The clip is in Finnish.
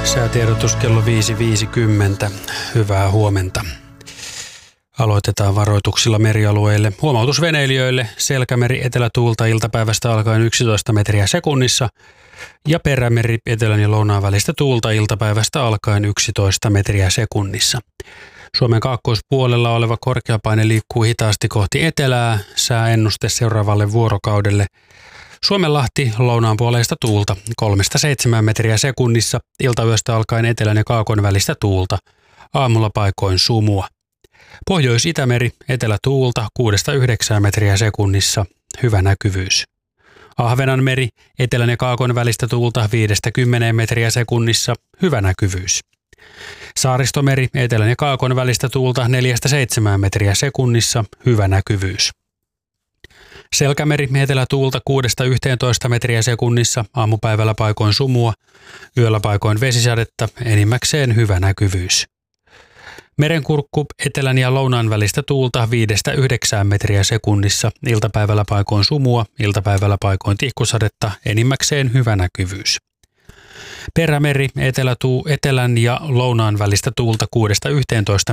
Säätiedotus kello 5.50. Hyvää huomenta. Aloitetaan varoituksilla merialueille. Huomautus veneilijöille. Selkämeri etelätuulta iltapäivästä alkaen 11 metriä sekunnissa ja perämeri etelän ja lounaan välistä tuulta iltapäivästä alkaen 11 metriä sekunnissa. Suomen kaakkoispuolella oleva korkeapaine liikkuu hitaasti kohti etelää. Sääennuste seuraavalle vuorokaudelle. Suomenlahti lounaanpuoleista tuulta 3-7 metriä sekunnissa, iltayöstä alkaen etelän ja kaakon välistä tuulta, aamulla paikoin sumua. Pohjois-Itämeri etelätuulta 6-9 metriä sekunnissa, hyvä näkyvyys. Ahvenanmeri etelän ja kaakon välistä tuulta 5-10 metriä sekunnissa, hyvä näkyvyys. Saaristomeri etelän ja kaakon välistä tuulta 4-7 metriä sekunnissa, hyvä näkyvyys. Selkämeri etelätuulta 6-11 metriä sekunnissa, aamupäivällä paikoin sumua, yöllä paikoin vesisadetta, enimmäkseen hyvä näkyvyys. Merenkurkku etelän ja lounaan välistä tuulta 5-9 metriä sekunnissa, iltapäivällä paikoin sumua, iltapäivällä paikoin tihkusadetta, enimmäkseen hyvä näkyvyys. Perämeri etelän ja lounaan välistä tuulta 6-11